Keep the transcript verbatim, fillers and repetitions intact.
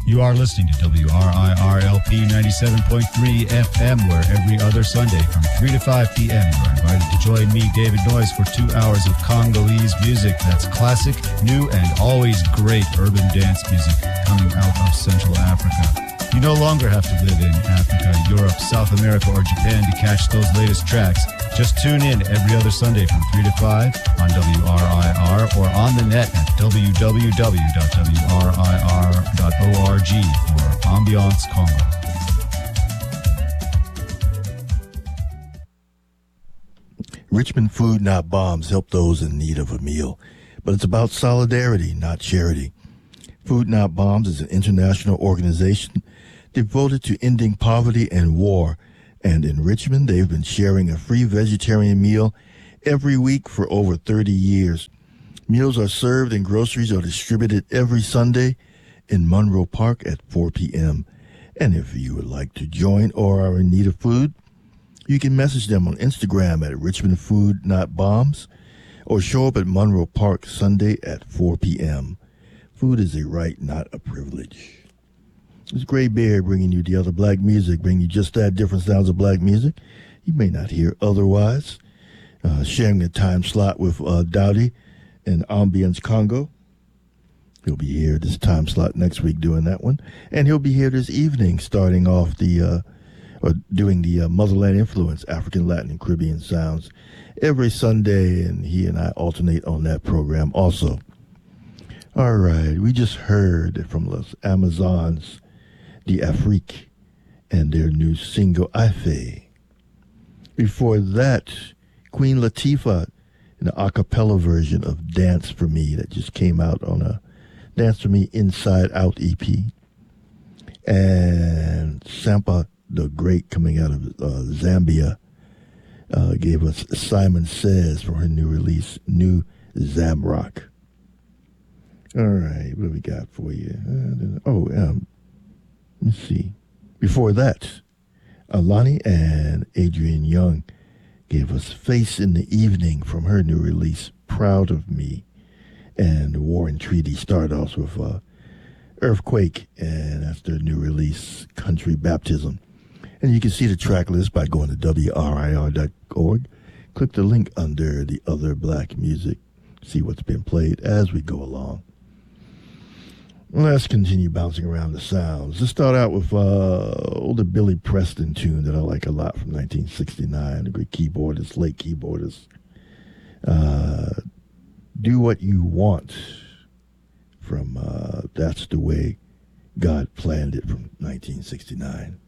You are listening to W R I R L P ninety-seven point three F M, where every other Sunday from three to five p.m. you are invited to join me, David Noyes, for two hours of Congolese music. That's classic, new, and always great urban dance music coming out of Central Africa. You no longer have to live in Africa, Europe, South America, or Japan to catch those latest tracks. Just tune in every other Sunday from three to five on W R I R or on the net at w w w dot w r i r dot org for Ambiance Congo. Richmond Food Not Bombs help those in need of a meal, but it's about solidarity, not charity. Food Not Bombs is an international organization devoted to ending poverty and war, and in Richmond, they've been sharing a free vegetarian meal every week for over thirty years. Meals are served and groceries are distributed every Sunday in Monroe Park at four p.m. And if you would like to join or are in need of food, you can message them on Instagram at Richmond Food Not Bombs or show up at Monroe Park Sunday at four p.m. Food is a right, not a privilege. It's Gray Bear bringing you the other black music, bringing you just that different sounds of black music you may not hear otherwise. Uh, sharing a time slot with uh, Dowdy and Ambiance Congo. He'll be here this time slot next week doing that one. And he'll be here this evening starting off the, uh, or doing the uh, Motherland Influence, African, Latin, and Caribbean sounds every Sunday, and he and I alternate on that program also. All right, we just heard from Los Amazons, D'Afrique, and their new single, Ife. Before that, Queen Latifah in the a cappella version of Dance For Me that just came out on a Dance For Me Inside Out E P. And Sampa the Great, coming out of uh, Zambia, uh, gave us Simon Says for her new release, New Zamrock. All right, what do we got for you? Uh, oh, um, let's see. Before that, Alani and Adrian Young gave us Face in the Evening from her new release, Proud of Me. And War and Treaty start off with uh, Earthquake, and that's their new release, Country Baptism. And you can see the track list by going to W R I R dot org. Click the link under the other black music. See what's been played as we go along. Let's continue bouncing around the sounds. Let's start out with uh, older Billy Preston tune that I like a lot from nineteen sixty-nine. The great keyboardist, late keyboardist. Uh, Do What You Want from uh, That's the Way God Planned It from nineteen sixty-nine.